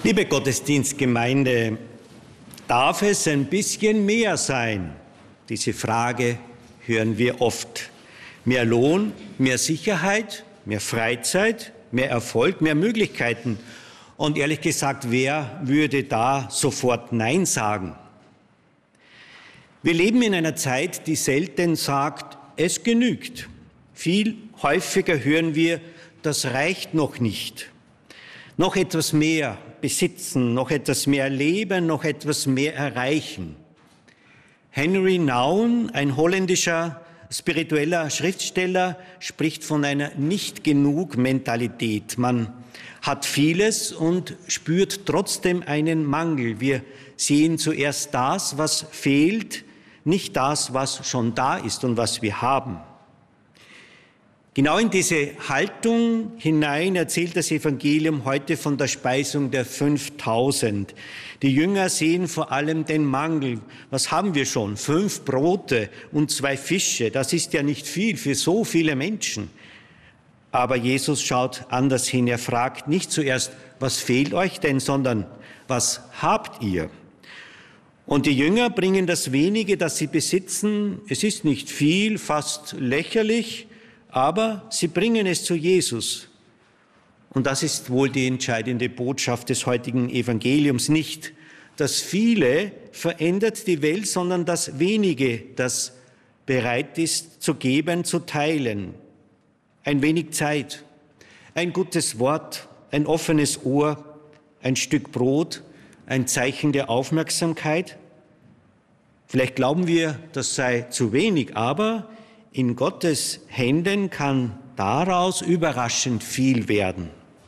Liebe Gottesdienstgemeinde, darf es ein bisschen mehr sein? Diese Frage hören wir oft. Mehr Lohn, mehr Sicherheit, mehr Freizeit, mehr Erfolg, mehr Möglichkeiten. Und ehrlich gesagt, wer würde da sofort Nein sagen? Wir leben in einer Zeit, die selten sagt, es genügt. Viel häufiger hören wir, das reicht noch nicht. Noch etwas mehr besitzen, noch etwas mehr erleben, noch etwas mehr erreichen. Henry Nouwen, ein holländischer spiritueller Schriftsteller, spricht von einer Nicht-Genug-Mentalität. Man hat vieles und spürt trotzdem einen Mangel. Wir sehen zuerst das, was fehlt, nicht das, was schon da ist und was wir haben. Genau in diese Haltung hinein erzählt das Evangelium heute von der Speisung der 5000. Die Jünger sehen vor allem den Mangel. Was haben wir schon? 5 Brote und 2 Fische. Das ist ja nicht viel für so viele Menschen. Aber Jesus schaut anders hin. Er fragt nicht zuerst, was fehlt euch denn, sondern was habt ihr? Und die Jünger bringen das Wenige, das sie besitzen. Es ist nicht viel, fast lächerlich, aber sie bringen es zu Jesus. Und das ist wohl die entscheidende Botschaft des heutigen Evangeliums. Nicht das Viele verändert die Welt, sondern das Wenige, das bereit ist zu geben, zu teilen. Ein wenig Zeit, ein gutes Wort, ein offenes Ohr, ein Stück Brot, ein Zeichen der Aufmerksamkeit. Vielleicht glauben wir, das sei zu wenig, aber in Gottes Händen kann daraus überraschend viel werden.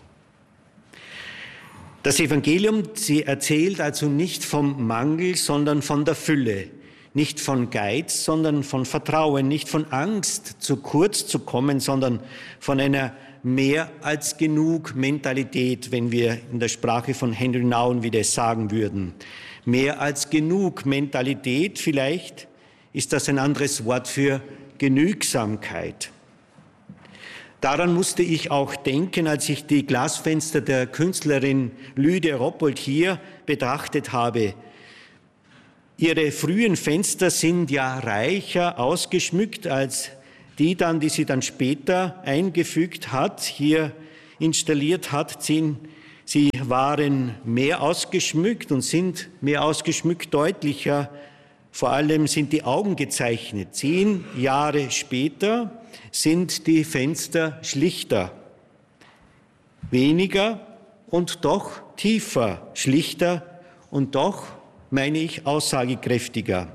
Das Evangelium, sie erzählt also nicht vom Mangel, sondern von der Fülle. Nicht von Geiz, sondern von Vertrauen. Nicht von Angst, zu kurz zu kommen, sondern von einer mehr als genug Mentalität, wenn wir in der Sprache von Henry Nouwen wieder sagen würden. Mehr als genug Mentalität, vielleicht ist das ein anderes Wort für Genügsamkeit. Daran musste ich auch denken, als ich die Glasfenster der Künstlerin Lydia Roppold hier betrachtet habe. Ihre frühen Fenster sind ja reicher ausgeschmückt als die sie dann später eingefügt hat, hier installiert hat. Sie waren mehr ausgeschmückt und sind mehr ausgeschmückt, deutlicher. Vor allem sind die Augen gezeichnet. 10 Jahre später sind die Fenster schlichter, weniger und doch tiefer, schlichter und doch, meine ich, aussagekräftiger.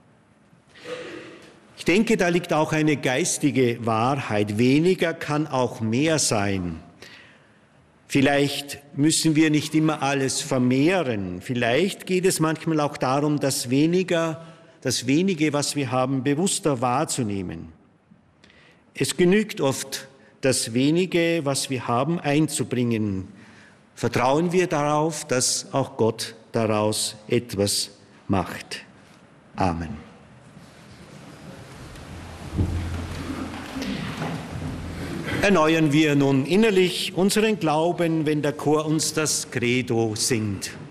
Ich denke, da liegt auch eine geistige Wahrheit. Weniger kann auch mehr sein. Vielleicht müssen wir nicht immer alles vermehren. Vielleicht geht es manchmal auch darum, das Wenige, was wir haben, bewusster wahrzunehmen. Es genügt oft, das Wenige, was wir haben, einzubringen. Vertrauen wir darauf, dass auch Gott daraus etwas macht. Amen. Erneuern wir nun innerlich unseren Glauben, wenn der Chor uns das Credo singt.